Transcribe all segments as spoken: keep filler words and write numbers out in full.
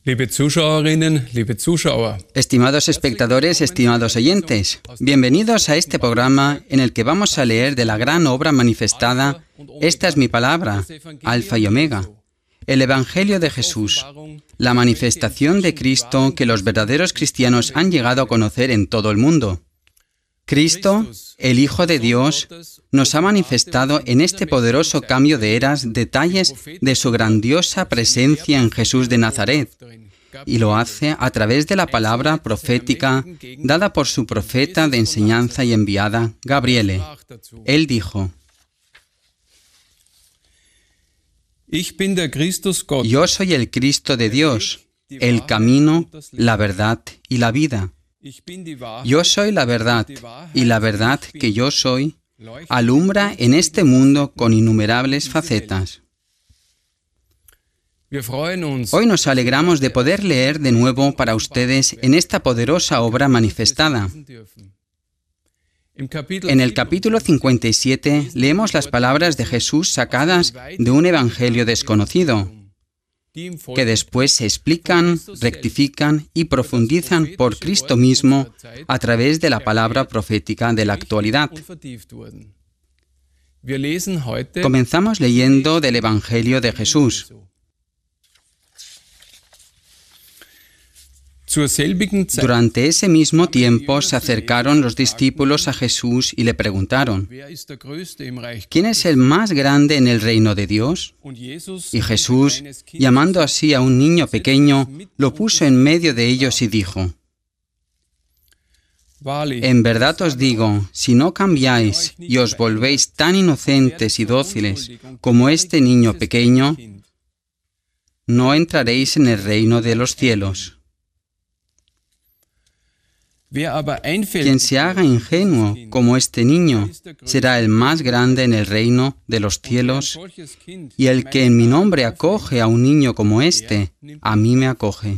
Liebe Zuschauerinnen, liebe Zuschauer. Estimados espectadores, estimados oyentes, bienvenidos a este programa en el que vamos a leer de la gran obra manifestada, Esta es mi palabra, Alfa y Omega, el Evangelio de Jesús, la manifestación de Cristo que los verdaderos cristianos han llegado a conocer en todo el mundo. Cristo, el Hijo de Dios, nos ha manifestado en este poderoso cambio de eras detalles de su grandiosa presencia en Jesús de Nazaret, y lo hace a través de la palabra profética dada por su profeta de enseñanza y enviada, Gabriele. Él dijo: Yo soy el Cristo de Dios, el camino, la verdad y la vida. Yo soy la verdad, y la verdad que yo soy alumbra en este mundo con innumerables facetas. Hoy nos alegramos de poder leer de nuevo para ustedes en esta poderosa obra manifestada. En el capítulo cincuenta y siete leemos las palabras de Jesús sacadas de un evangelio desconocido, que después se explican, rectifican y profundizan por Cristo mismo a través de la palabra profética de la actualidad. Comenzamos leyendo del Evangelio de Jesús. Durante ese mismo tiempo se acercaron los discípulos a Jesús y le preguntaron: ¿Quién es el más grande en el reino de Dios? Y Jesús, llamando así a un niño pequeño, lo puso en medio de ellos y dijo: En verdad os digo, si no cambiáis y os volvéis tan inocentes y dóciles como este niño pequeño, no entraréis en el reino de los cielos. Quien se haga ingenuo como este niño será el más grande en el reino de los cielos, y el que en mi nombre acoge a un niño como este, a mí me acoge.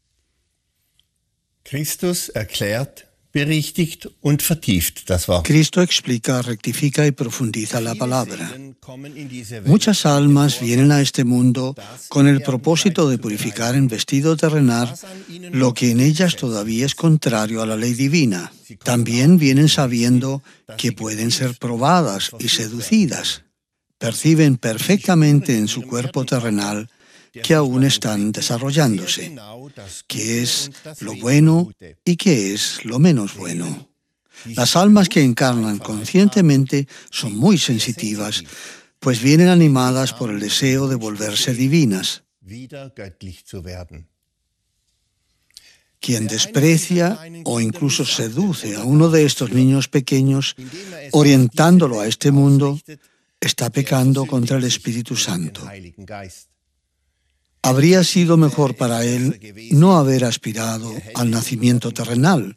Christus erklärt, berichtigt und vertieft das Wort. Cristo explica, rectifica y profundiza la palabra. Muchas almas vienen a este mundo con el propósito de purificar en vestido terrenal lo que en ellas todavía es contrario a la ley divina. También vienen sabiendo que pueden ser probadas y seducidas. Perciben perfectamente en su cuerpo terrenal que aún están desarrollándose, qué es lo bueno y qué es lo menos bueno. Las almas que encarnan conscientemente son muy sensitivas, pues vienen animadas por el deseo de volverse divinas. Quien desprecia o incluso seduce a uno de estos niños pequeños, orientándolo a este mundo, está pecando contra el Espíritu Santo. Habría sido mejor para él no haber aspirado al nacimiento terrenal.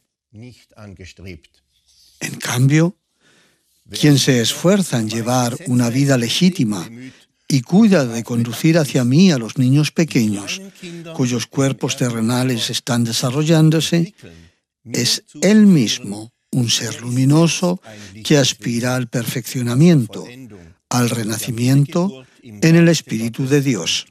En cambio, quien se esfuerza en llevar una vida legítima y cuida de conducir hacia mí a los niños pequeños, cuyos cuerpos terrenales están desarrollándose, es él mismo un ser luminoso que aspira al perfeccionamiento, al renacimiento en el Espíritu de Dios.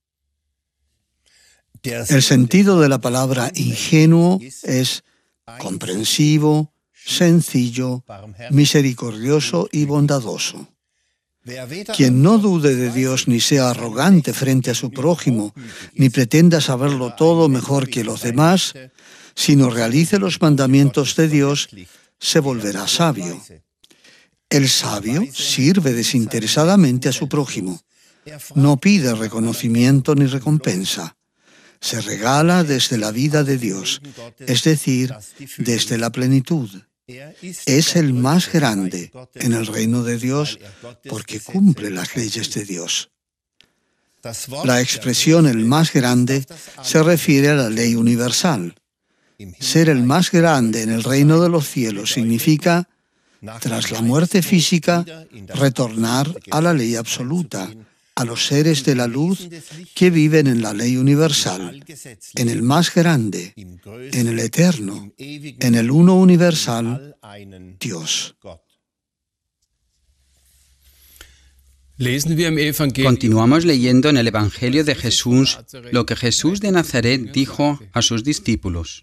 El sentido de la palabra ingenuo es comprensivo, sencillo, misericordioso y bondadoso. Quien no dude de Dios ni sea arrogante frente a su prójimo, ni pretenda saberlo todo mejor que los demás, sino realice los mandamientos de Dios, se volverá sabio. El sabio sirve desinteresadamente a su prójimo. No pide reconocimiento ni recompensa. Se regala desde la vida de Dios, es decir, desde la plenitud. Es el más grande en el reino de Dios porque cumple las leyes de Dios. La expresión el más grande se refiere a la ley universal. Ser el más grande en el reino de los cielos significa, tras la muerte física, retornar a la ley absoluta, a los seres de la luz que viven en la ley universal, en el más grande, en el eterno, en el uno universal, Dios. Continuamos leyendo en el Evangelio de Jesús lo que Jesús de Nazaret dijo a sus discípulos.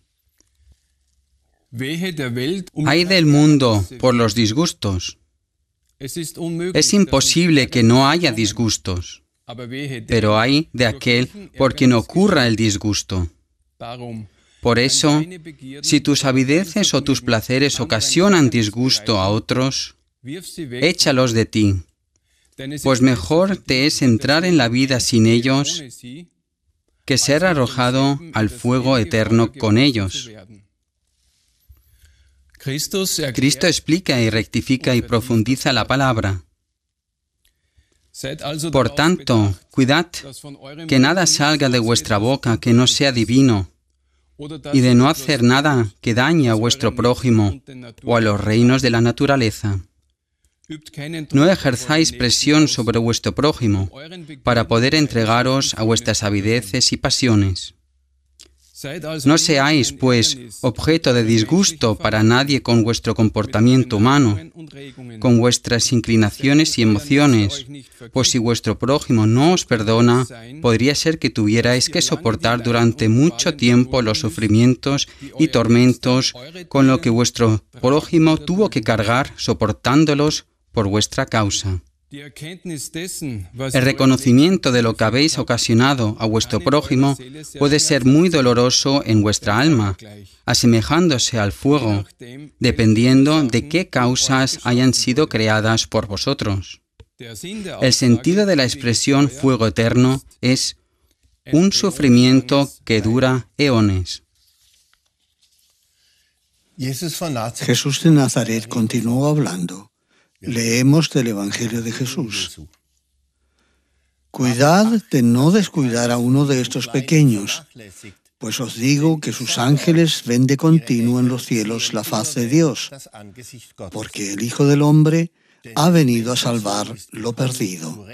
Ay del mundo por los disgustos. Es imposible que no haya disgustos, pero hay de aquel por quien ocurra el disgusto. Por eso, si tus avideces o tus placeres ocasionan disgusto a otros, échalos de ti, pues mejor te es entrar en la vida sin ellos que ser arrojado al fuego eterno con ellos. Cristo explica y rectifica y profundiza la palabra. Por tanto, cuidad que nada salga de vuestra boca que no sea divino, y de no hacer nada que dañe a vuestro prójimo o a los reinos de la naturaleza. No ejerzáis presión sobre vuestro prójimo para poder entregaros a vuestras avideces y pasiones. No seáis, pues, objeto de disgusto para nadie con vuestro comportamiento humano, con vuestras inclinaciones y emociones, pues si vuestro prójimo no os perdona, podría ser que tuvierais que soportar durante mucho tiempo los sufrimientos y tormentos con lo que vuestro prójimo tuvo que cargar soportándolos por vuestra causa. El reconocimiento de lo que habéis ocasionado a vuestro prójimo puede ser muy doloroso en vuestra alma, asemejándose al fuego, dependiendo de qué causas hayan sido creadas por vosotros. El sentido de la expresión fuego eterno es un sufrimiento que dura eones. Jesús de Nazaret continuó hablando. Leemos del Evangelio de Jesús. Cuidad de no descuidar a uno de estos pequeños, pues os digo que sus ángeles ven de continuo en los cielos la faz de Dios, porque el Hijo del Hombre ha venido a salvar lo perdido.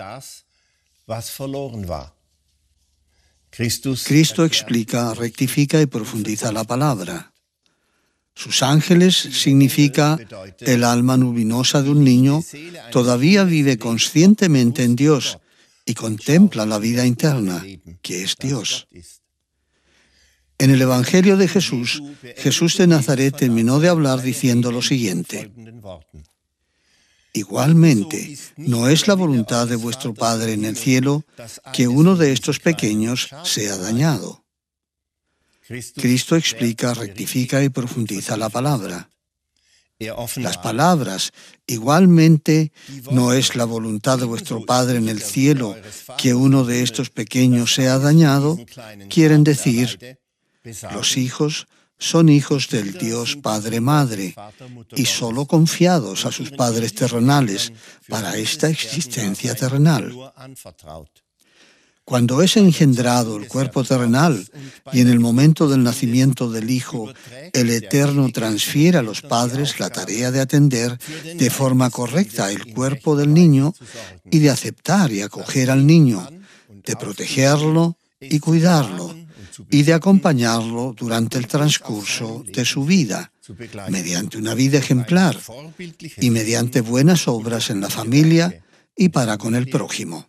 Cristo explica, rectifica y profundiza la palabra. Sus ángeles significa el alma luminosa de un niño todavía vive conscientemente en Dios y contempla la vida interna, que es Dios. En el Evangelio de Jesús, Jesús de Nazaret terminó de hablar diciendo lo siguiente: igualmente, no es la voluntad de vuestro Padre en el cielo que uno de estos pequeños sea dañado. Cristo explica, rectifica y profundiza la palabra. Las palabras, igualmente, no es la voluntad de vuestro Padre en el cielo que uno de estos pequeños sea dañado, quieren decir, los hijos son hijos del Dios Padre Madre y solo confiados a sus padres terrenales para esta existencia terrenal. Cuando es engendrado el cuerpo terrenal y en el momento del nacimiento del Hijo, el Eterno transfiere a los padres la tarea de atender de forma correcta el cuerpo del niño y de aceptar y acoger al niño, de protegerlo y cuidarlo, y de acompañarlo durante el transcurso de su vida, mediante una vida ejemplar y mediante buenas obras en la familia y para con el prójimo.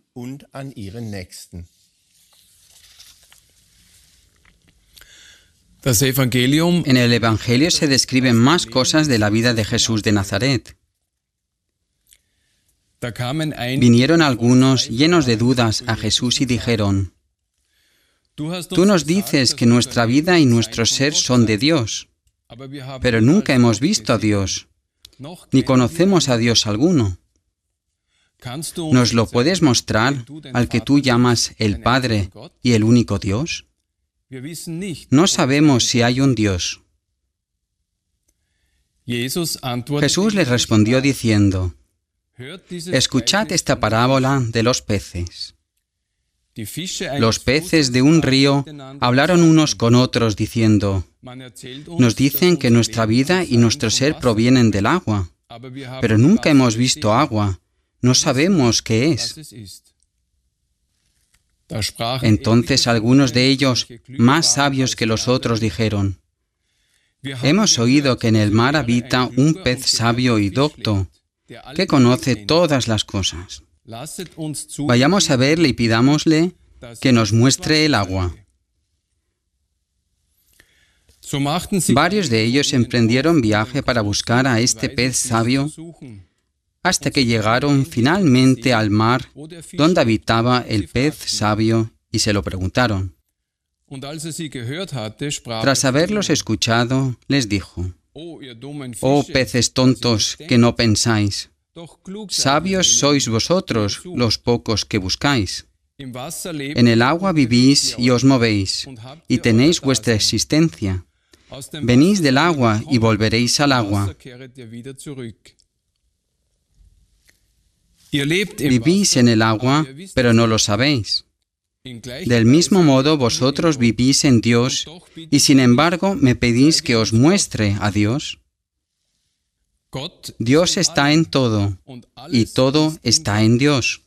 En el Evangelio se describen más cosas de la vida de Jesús de Nazaret. Vinieron algunos llenos de dudas a Jesús y dijeron: Tú nos dices que nuestra vida y nuestro ser son de Dios, pero nunca hemos visto a Dios, ni conocemos a Dios alguno. ¿Nos lo puedes mostrar al que tú llamas el Padre y el único Dios? No sabemos si hay un Dios. Jesús les respondió diciendo: Escuchad esta parábola de los peces. Los peces de un río hablaron unos con otros diciendo: Nos dicen que nuestra vida y nuestro ser provienen del agua, pero nunca hemos visto agua, no sabemos qué es. Entonces algunos de ellos, más sabios que los otros, dijeron: Hemos oído que en el mar habita un pez sabio y docto, que conoce todas las cosas. Vayamos a verle y pidámosle que nos muestre el agua. Varios de ellos emprendieron viaje para buscar a este pez sabio hasta que llegaron finalmente al mar donde habitaba el pez sabio y se lo preguntaron. Tras haberlos escuchado, les dijo: «Oh peces tontos que no pensáis, sabios sois vosotros los pocos que buscáis. En el agua vivís y os movéis, y tenéis vuestra existencia. Venís del agua y volveréis al agua. Vivís en el agua, pero no lo sabéis. Del mismo modo vosotros vivís en Dios, y sin embargo me pedís que os muestre a Dios. Dios está en todo, y todo está en Dios».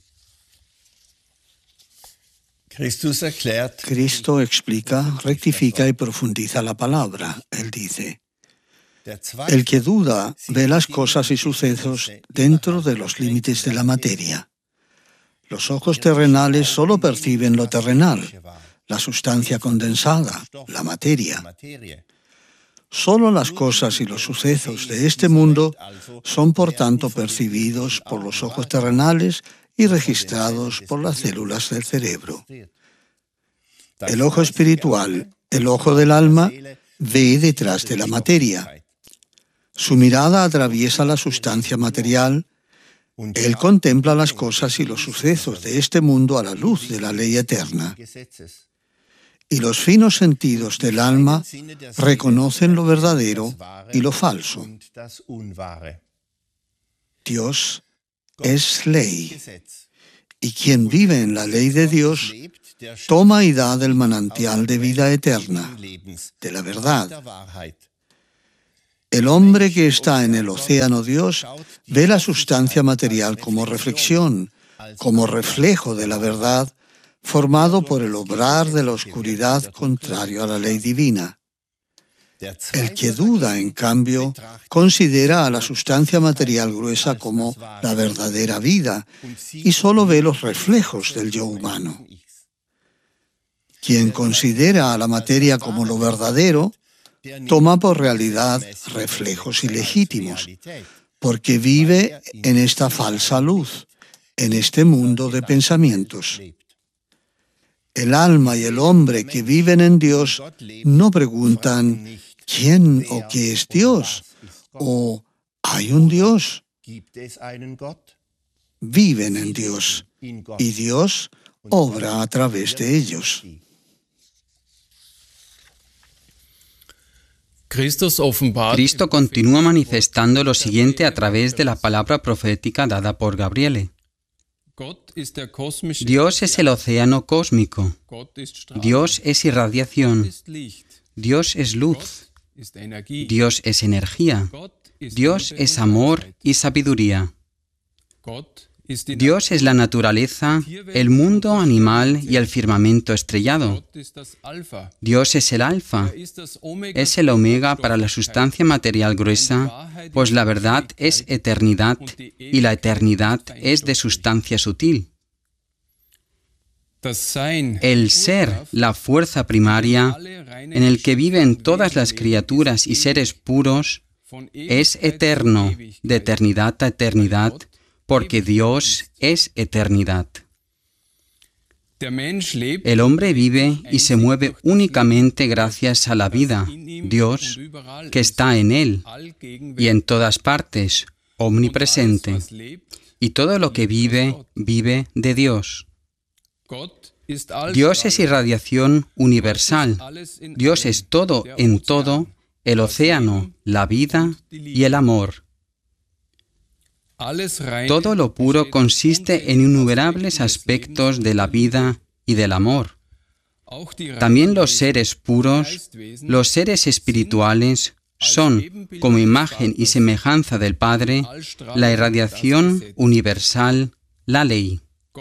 Cristo explica, rectifica y profundiza la palabra. Él dice: el que duda ve las cosas y sucesos dentro de los límites de la materia. Los ojos terrenales solo perciben lo terrenal, la sustancia condensada, la materia. Solo las cosas y los sucesos de este mundo son por tanto percibidos por los ojos terrenales y registrados por las células del cerebro. El ojo espiritual, el ojo del alma, ve detrás de la materia. Su mirada atraviesa la sustancia material. Él contempla las cosas y los sucesos de este mundo a la luz de la ley eterna. Y los finos sentidos del alma reconocen lo verdadero y lo falso. Dios es ley, y quien vive en la ley de Dios toma y da del manantial de vida eterna, de la verdad. El hombre que está en el océano Dios ve la sustancia material como reflexión, como reflejo de la verdad, formado por el obrar de la oscuridad contrario a la ley divina. El que duda, en cambio, considera a la sustancia material gruesa como la verdadera vida y solo ve los reflejos del yo humano. Quien considera a la materia como lo verdadero, toma por realidad reflejos ilegítimos, porque vive en esta falsa luz, en este mundo de pensamientos. El alma y el hombre que viven en Dios no preguntan ¿quién o qué es Dios? ¿O hay un Dios? Viven en Dios y Dios obra a través de ellos. Cristo continúa manifestando lo siguiente a través de la palabra profética dada por Gabriele. Dios es el océano cósmico. Dios es irradiación. Dios es luz. Dios es energía. Dios es amor y sabiduría. Dios es la naturaleza, el mundo animal y el firmamento estrellado. Dios es el alfa, es el omega para la sustancia material gruesa, pues la verdad es eternidad y la eternidad es de sustancia sutil. El ser, la fuerza primaria, en el que viven todas las criaturas y seres puros, es eterno, de eternidad a eternidad, porque Dios es eternidad. El hombre vive y se mueve únicamente gracias a la vida, Dios, que está en él y en todas partes, omnipresente. Y todo lo que vive, vive de Dios. Dios es irradiación universal. Dios es todo en todo, el océano, la vida y el amor. Todo lo puro consiste en innumerables aspectos de la vida y del amor. También los seres puros, los seres espirituales, son, como imagen y semejanza del Padre, la irradiación universal, la ley.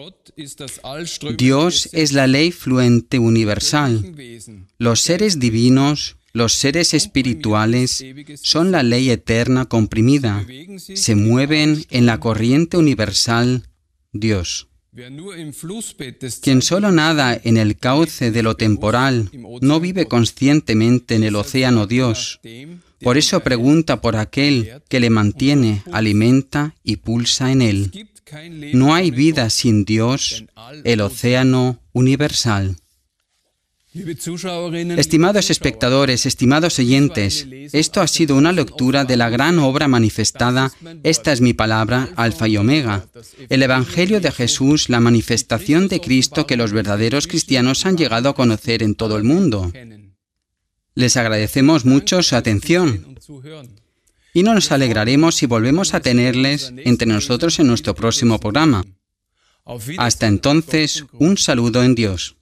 Dios es la ley fluente universal. Los seres divinos, los seres espirituales, son la ley eterna comprimida. Se mueven en la corriente universal Dios. Quien solo nada en el cauce de lo temporal no vive conscientemente en el océano Dios. Por eso pregunta por aquel que le mantiene, alimenta y pulsa en él. No hay vida sin Dios, el océano universal. Estimados espectadores, estimados oyentes, esto ha sido una lectura de la gran obra manifestada, esta es mi palabra, Alfa y Omega, el Evangelio de Jesús, la manifestación de Cristo que los verdaderos cristianos han llegado a conocer en todo el mundo. Les agradecemos mucho su atención y nos alegraremos si volvemos a tenerles entre nosotros en nuestro próximo programa. Hasta entonces, un saludo en Dios.